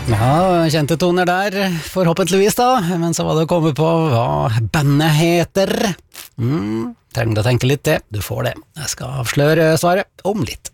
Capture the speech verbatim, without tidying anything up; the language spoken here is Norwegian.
Ja, kjente toner der, forhåpentligvis da, men så var det å komme på hva bandet heter. Mm, trenger du å tenke litt det, du får det. Jeg skal avsløre svaret om litt.